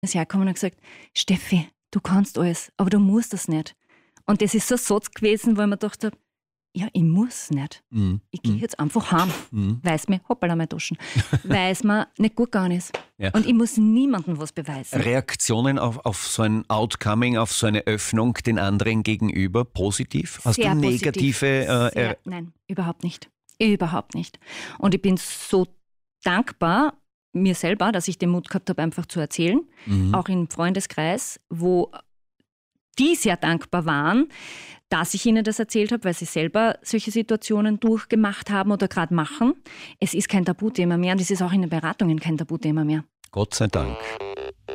ist hergekommen und gesagt, Steffi, du kannst alles, aber du musst das nicht. Und das ist so ein Satz gewesen, wo ich mir gedacht habe, ja, ich muss nicht. Ich gehe jetzt einfach heim, weil es mir, hoppala, meine Taschen, weil es mir nicht gut gegangen ist. Ja. Und ich muss niemandem was beweisen. Reaktionen auf so ein Outcoming, auf so eine Öffnung den anderen gegenüber, positiv? Hast Sehr du positiv. negative... Nein, überhaupt nicht. Überhaupt nicht. Und ich bin so dankbar mir selber, dass ich den Mut gehabt habe, einfach zu erzählen. Auch im Freundeskreis, wo die sehr dankbar waren, dass ich ihnen das erzählt habe, weil sie selber solche Situationen durchgemacht haben oder gerade machen. Es ist kein Tabuthema mehr und es ist auch in den Beratungen kein Tabuthema mehr. Gott sei Dank.